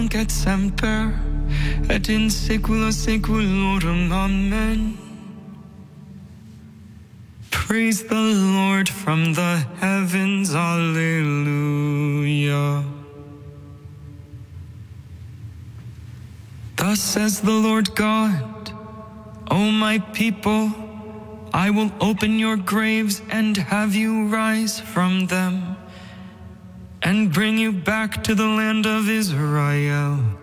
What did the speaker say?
et semper, et in saecula saeculorum. Amen. Praise the Lord from the heavens. Alleluia. Thus says the Lord God, O my people, I will open your graves and have you rise from them, and bring you back to the land of Israel.